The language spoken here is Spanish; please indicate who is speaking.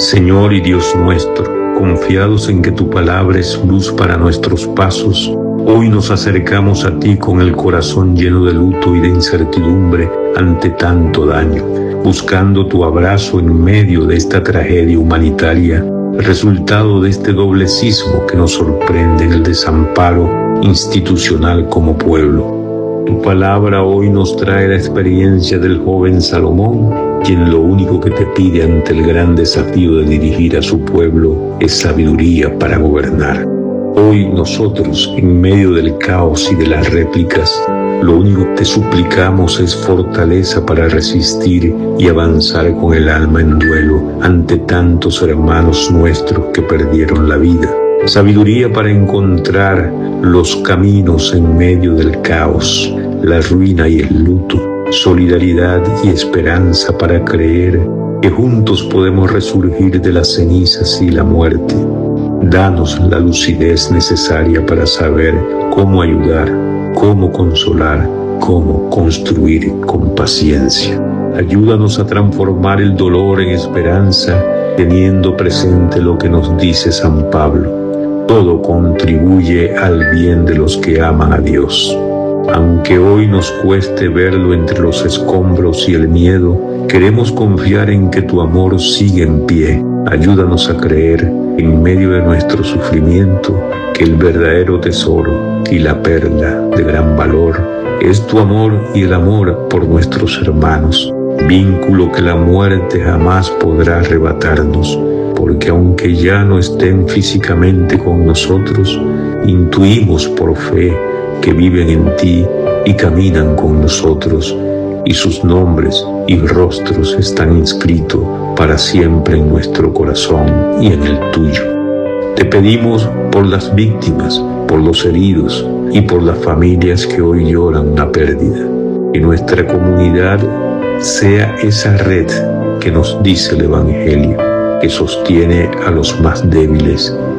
Speaker 1: Señor y Dios nuestro, confiados en que tu palabra es luz para nuestros pasos, hoy nos acercamos a ti con el corazón lleno de luto y de incertidumbre ante tanto daño, buscando tu abrazo en medio de esta tragedia humanitaria, resultado de este doble sismo que nos sorprende en el desamparo institucional como pueblo. Tu palabra hoy nos trae la experiencia del joven Salomón, quien lo único que te pide ante el gran desafío de dirigir a su pueblo es sabiduría para gobernar. Hoy nosotros, en medio del caos y de las réplicas, lo único que te suplicamos es fortaleza para resistir y avanzar con el alma en duelo ante tantos hermanos nuestros que perdieron la vida. Sabiduría para encontrar los caminos en medio del caos, la ruina y el luto. Solidaridad y esperanza para creer que juntos podemos resurgir de las cenizas y la muerte. Danos la lucidez necesaria para saber cómo ayudar, cómo consolar, cómo construir con paciencia. Ayúdanos a transformar el dolor en esperanza, teniendo presente lo que nos dice San Pablo. Todo contribuye al bien de los que aman a Dios. Aunque hoy nos cueste verlo entre los escombros y el miedo, queremos confiar en que tu amor sigue en pie. Ayúdanos a creer, en medio de nuestro sufrimiento, que el verdadero tesoro y la perla de gran valor es tu amor y el amor por nuestros hermanos, vínculo que la muerte jamás podrá arrebatarnos, porque aunque ya no estén físicamente con nosotros, intuimos por fe que viven en ti y caminan con nosotros, y sus nombres y rostros están inscritos para siempre en nuestro corazón y en el tuyo. Te pedimos por las víctimas, por los heridos y por las familias que hoy lloran una pérdida. Que nuestra comunidad sea esa red que nos dice el Evangelio, que sostiene a los más débiles